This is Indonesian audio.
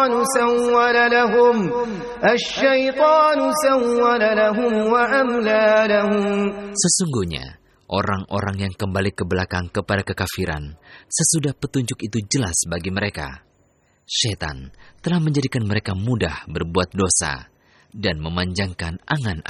سول لهم الشيطان سول لهم وأملى لهم. Sesungguhnya orang-orang yang kembali ke belakang kepada kekafiran sesudah petunjuk itu jelas bagi mereka. Syaitan telah menjadikan mereka mudah berbuat dosa dan memanjangkan angan-angan.